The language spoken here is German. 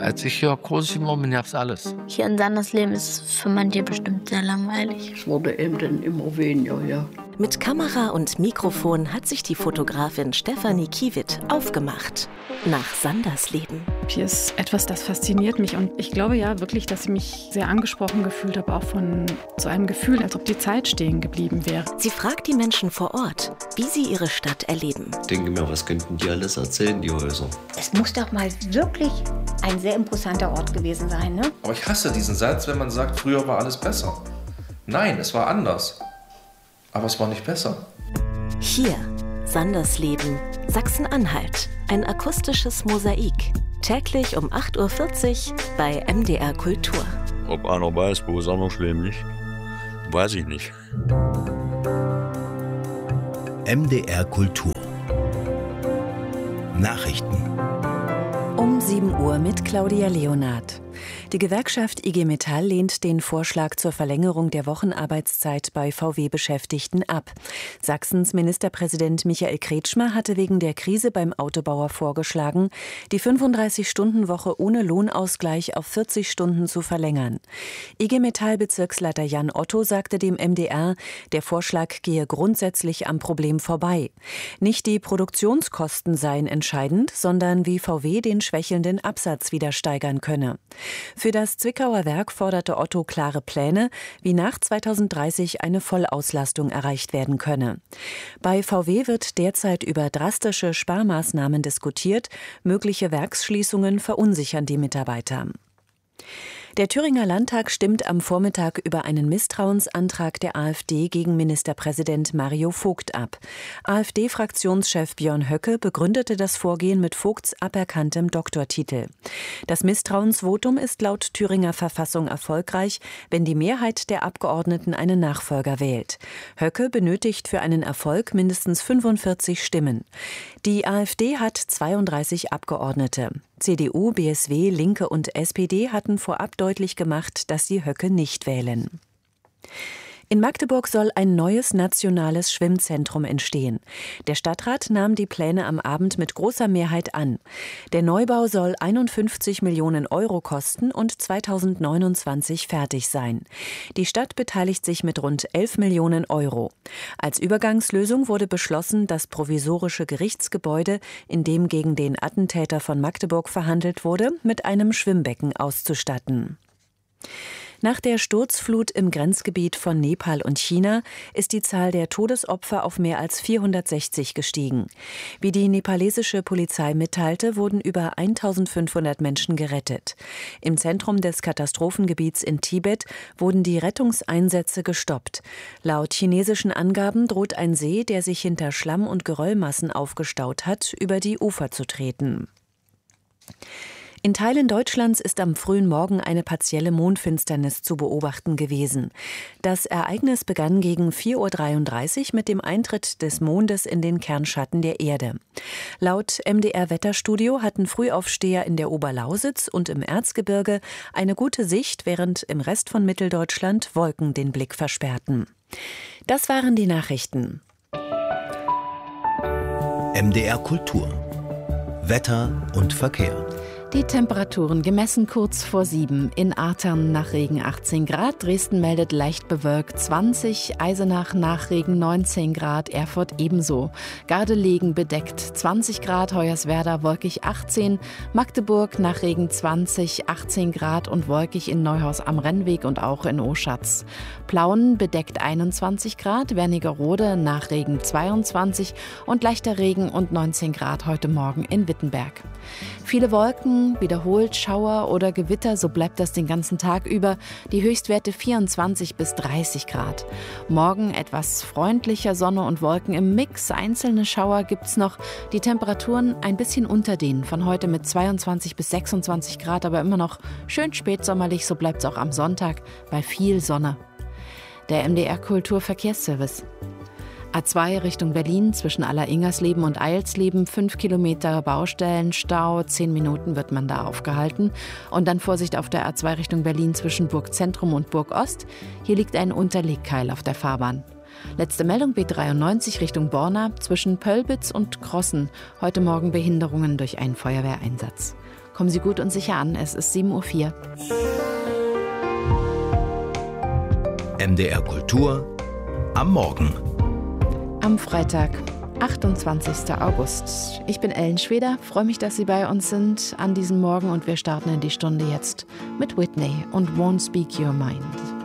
Als ich hier groß geworden bin, gab's alles. Hier in Sandersleben ist es für manche bestimmt sehr langweilig. Es wurde eben dann immer weniger, ja. Mit Kamera und Mikrofon hat sich die Fotografin Stefanie Kiewitt aufgemacht nach Sandersleben. Hier ist etwas, das fasziniert mich und ich glaube ja wirklich, dass ich mich sehr angesprochen gefühlt habe, auch von so einem Gefühl, als ob die Zeit stehen geblieben wäre. Sie fragt die Menschen vor Ort, wie sie ihre Stadt erleben. Ich denke mir, was könnten die alles erzählen, die Häuser? Es muss doch mal wirklich ein sehr imposanter Ort gewesen sein, ne? Aber ich hasse diesen Satz, wenn man sagt, früher war alles besser. Nein, es war anders. Aber es war nicht besser. Hier, Sandersleben, Sachsen-Anhalt. Ein akustisches Mosaik. Täglich um 8.40 Uhr bei MDR Kultur. Ob einer weiß, wo Sandersleben liegt, weiß ich nicht. MDR Kultur. Nachrichten. Um 7 Uhr mit Claudia Leonard. Die Gewerkschaft IG Metall lehnt den Vorschlag zur Verlängerung der Wochenarbeitszeit bei VW-Beschäftigten ab. Sachsens Ministerpräsident Michael Kretschmer hatte wegen der Krise beim Autobauer vorgeschlagen, die 35-Stunden-Woche ohne Lohnausgleich auf 40 Stunden zu verlängern. IG Metall-Bezirksleiter Jan Otto sagte dem MDR, der Vorschlag gehe grundsätzlich am Problem vorbei. Nicht die Produktionskosten seien entscheidend, sondern wie VW den schwächelnden Absatz wieder steigern könne. Für das Zwickauer Werk forderte Otto klare Pläne, wie nach 2030 eine Vollauslastung erreicht werden könne. Bei VW wird derzeit über drastische Sparmaßnahmen diskutiert. Mögliche Werksschließungen verunsichern die Mitarbeiter. Der Thüringer Landtag stimmt am Vormittag über einen Misstrauensantrag der AfD gegen Ministerpräsident Mario Vogt ab. AfD-Fraktionschef Björn Höcke begründete das Vorgehen mit Vogts aberkanntem Doktortitel. Das Misstrauensvotum ist laut Thüringer Verfassung erfolgreich, wenn die Mehrheit der Abgeordneten einen Nachfolger wählt. Höcke benötigt für einen Erfolg mindestens 45 Stimmen. Die AfD hat 32 Abgeordnete. CDU, BSW, Linke und SPD hatten vorab deutlich gemacht, dass sie Höcke nicht wählen. In Magdeburg soll ein neues nationales Schwimmzentrum entstehen. Der Stadtrat nahm die Pläne am Abend mit großer Mehrheit an. Der Neubau soll 51 Millionen Euro kosten und 2029 fertig sein. Die Stadt beteiligt sich mit rund 11 Millionen Euro. Als Übergangslösung wurde beschlossen, das provisorische Gerichtsgebäude, in dem gegen den Attentäter von Magdeburg verhandelt wurde, mit einem Schwimmbecken auszustatten. Nach der Sturzflut im Grenzgebiet von Nepal und China ist die Zahl der Todesopfer auf mehr als 460 gestiegen. Wie die nepalesische Polizei mitteilte, wurden über 1500 Menschen gerettet. Im Zentrum des Katastrophengebiets in Tibet wurden die Rettungseinsätze gestoppt. Laut chinesischen Angaben droht ein See, der sich hinter Schlamm- und Geröllmassen aufgestaut hat, über die Ufer zu treten. In Teilen Deutschlands ist am frühen Morgen eine partielle Mondfinsternis zu beobachten gewesen. Das Ereignis begann gegen 4.33 Uhr mit dem Eintritt des Mondes in den Kernschatten der Erde. Laut MDR-Wetterstudio hatten Frühaufsteher in der Oberlausitz und im Erzgebirge eine gute Sicht, während im Rest von Mitteldeutschland Wolken den Blick versperrten. Das waren die Nachrichten. MDR Kultur. Wetter und Verkehr. Die Temperaturen gemessen kurz vor 7. In Artern nach Regen 18 Grad, Dresden meldet leicht bewölkt 20, Eisenach nach Regen 19 Grad, Erfurt ebenso. Gardelegen bedeckt 20 Grad, Hoyerswerda wolkig 18, Magdeburg nach Regen 20, 18 Grad und wolkig in Neuhaus am Rennweg und auch in Oschatz. Plauen bedeckt 21 Grad, Wernigerode nach Regen 22 und leichter Regen und 19 Grad heute Morgen in Wittenberg. Viele Wolken, wiederholt Schauer oder Gewitter, so bleibt das den ganzen Tag über. Die Höchstwerte 24 bis 30 Grad. Morgen etwas freundlicher, Sonne und Wolken im Mix. Einzelne Schauer gibt's noch. Die Temperaturen ein bisschen unter denen von heute mit 22 bis 26 Grad, aber immer noch schön spätsommerlich. So bleibt's auch am Sonntag bei viel Sonne. Der MDR Kulturverkehrsservice. A2 Richtung Berlin zwischen Aller-Ingersleben und Eilsleben, 5 Kilometer Baustellenstau, 10 Minuten wird man da aufgehalten. Und dann Vorsicht auf der A2 Richtung Berlin zwischen Burgzentrum und Burgost. Hier liegt ein Unterlegkeil auf der Fahrbahn. Letzte Meldung B93 Richtung Borna zwischen Pölbitz und Krossen. Heute Morgen Behinderungen durch einen Feuerwehreinsatz. Kommen Sie gut und sicher an, es ist 7:04 Uhr. MDR Kultur am Morgen. Am Freitag, 28. August. Ich bin Ellen Schweder, freue mich, dass Sie bei uns sind an diesem Morgen und wir starten in die Stunde jetzt mit Whitney und Won't Speak Your Mind.